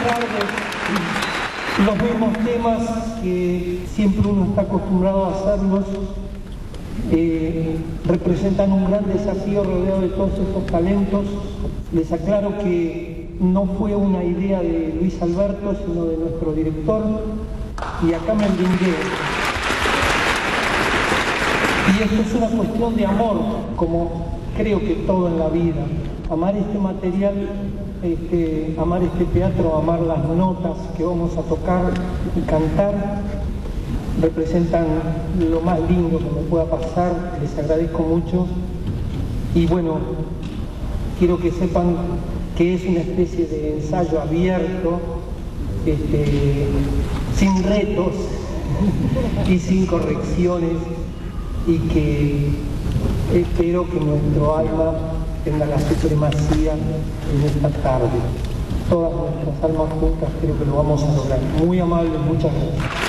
hablar de los mismos temas que siempre uno está acostumbrado a hacerlos. Representan un gran desafío rodeado de todos estos talentos. Les aclaro que no fue una idea de Luis Alberto, sino de nuestro director, y acá me brindé. Y esto es una cuestión de amor, como creo que todo en la vida. Amar este material, amar este teatro, amar las notas que vamos a tocar y cantar, representan lo más lindo que me pueda pasar. Les agradezco mucho. Y bueno, quiero que sepan que es una especie de ensayo abierto, sin retos y sin correcciones, y que espero que nuestro alma tenga la supremacía en esta tarde. Todas nuestras almas juntas creo que lo vamos a lograr. Muy amable, muchas gracias.